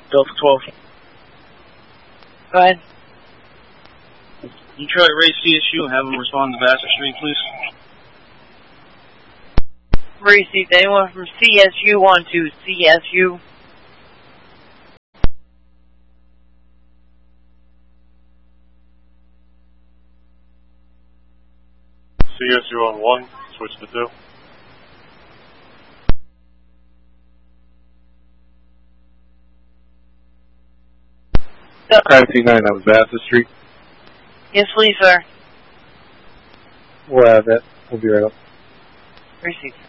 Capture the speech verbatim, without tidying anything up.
Delta twelve. Go ahead. You try to raise C S U and have them respond to Vassar Street, please. Received. Anyone from C S U on to C S U? C S U on one, switch to two. Crime T nine, that was Vassar Street. Yes, please, sir. We'll have that. We'll be right up. Received.